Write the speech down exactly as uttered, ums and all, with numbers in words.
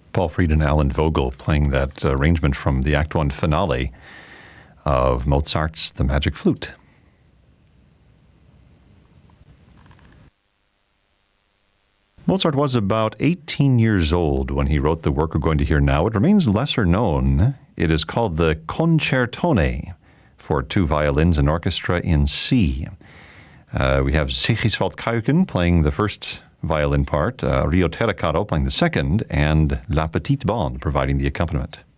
Paul Freed and Alan Vogel playing that arrangement from the Act One finale of Mozart's The Magic Flute. Mozart was about eighteen years old when he wrote the work we're going to hear now. It remains lesser known. It is called the Concertone for two violins and orchestra in C. Uh, we have Sigiswald Kuiken playing the first violin part, uh, Rio Terracato playing the second, and La Petite Bande providing the accompaniment.